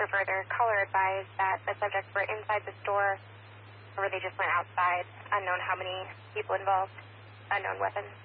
for further, caller advised that the subjects were inside the store or they just went outside. Unknown how many people involved. Unknown weapons.